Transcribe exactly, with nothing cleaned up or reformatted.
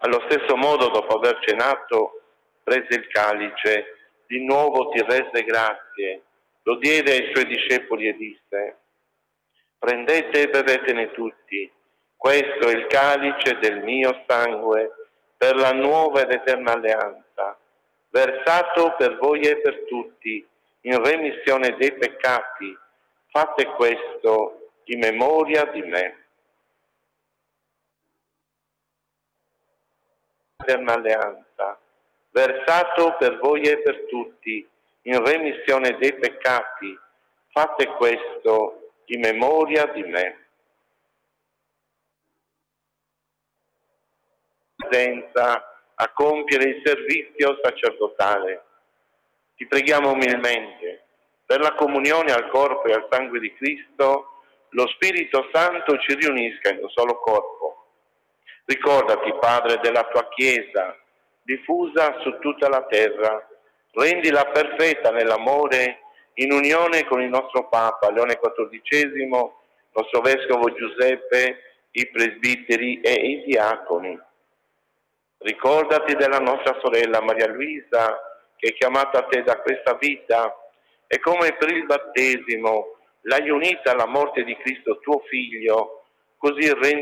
Allo stesso modo, dopo aver cenato, prese il calice, di nuovo ti rese grazie, lo diede ai suoi discepoli e disse: prendete e bevetene tutti, questo è il calice del mio sangue per la nuova ed eterna alleanza, versato per voi e per tutti in remissione dei peccati. Fate questo in memoria di me. Eterna alleanza, versato per voi e per tutti in remissione dei peccati. Fate questo in memoria di me. Presenza a compiere il servizio sacerdotale. Ti preghiamo umilmente per la comunione al corpo e al sangue di Cristo, lo Spirito Santo ci riunisca in un solo corpo. Ricordati, Padre, della tua Chiesa, diffusa su tutta la terra. Rendila perfetta nell'amore, in unione con il nostro Papa Leone quattordicesimo, il nostro Vescovo Giuseppe, i presbiteri e i diaconi. Ricordati della nostra sorella Maria Luisa, che è chiamata a te da questa vita, e come per il battesimo l'hai unita alla morte di Cristo tuo Figlio, così rendi